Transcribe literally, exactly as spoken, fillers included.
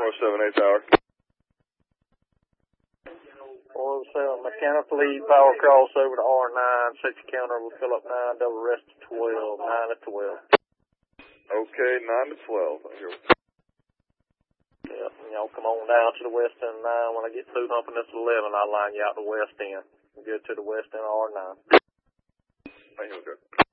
four seven eight tower. four oh seven mechanical lead, power cross over to R nine, six counter, we'll fill up nine, double rest to twelve, nine to twelve. Okay, nine to twelve. Here. Yep, and y'all come on down to the west end nine. When I get through humping this eleven, I'll line you out the west end. Good to the west end R nine. Thank you, okay.